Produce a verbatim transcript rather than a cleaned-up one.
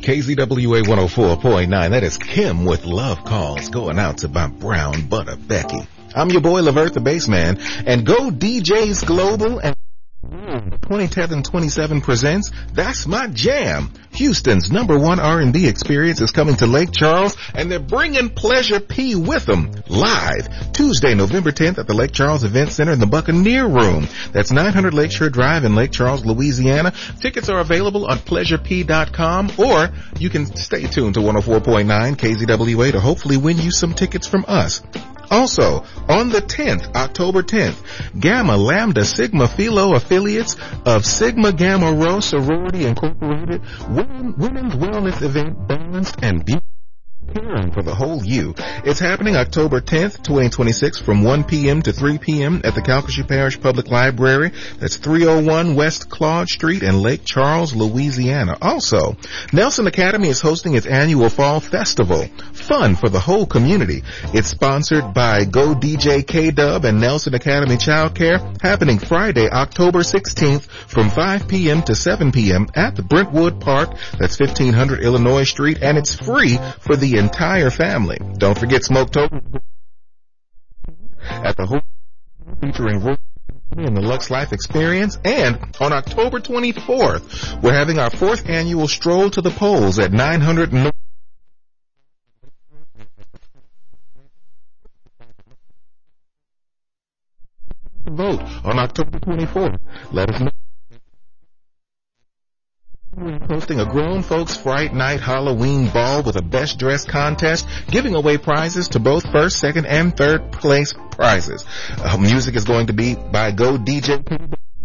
K Z W A one oh four point nine. That is Kim with Love Calls going out to my brown butter Becky. I'm your boy Levert the Bassman, and Go D Js Global and twenty-tenth and twenty-seven presents That's My Jam. Houston's number one R and B experience is coming to Lake Charles, and they're bringing Pleasure P with them live Tuesday, November tenth at the Lake Charles Event Center in the Buccaneer Room. That's nine hundred Lakeshore Drive in Lake Charles, Louisiana. Tickets are available on pleasure p dot com, or you can stay tuned to one oh four point nine K Z W A to hopefully win you some tickets from us. Also, on the tenth, October tenth, Gamma Lambda Sigma Philo affiliates of Sigma Gamma Rho Sorority Incorporated Women, Women's Wellness Event Balanced and Beautiful Caring for the Whole You. It's happening October tenth, twenty twenty-six from one p.m. to three p.m. at the Calcasieu Parish Public Library. That's three oh one West Claude Street in Lake Charles, Louisiana. Also, Nelson Academy is hosting its annual Fall Festival. Fun for the whole community. It's sponsored by Go D J K-Dub and Nelson Academy Childcare, happening Friday, October sixteenth from five p.m. to seven p.m. at the Brentwood Park. That's fifteen hundred Illinois Street, and it's free for the entire family. Don't forget Smoketober at the whole featuring in the Lux Life Experience. And on October twenty-fourth, we're having our fourth annual Stroll to the Polls at nine hundred North. Vote on October twenty-fourth. Let us know. We're hosting a grown folks Fright Night Halloween ball with a best dress contest, giving away prizes to both first, second, and third place prizes. Uh, music is going to be by Go D J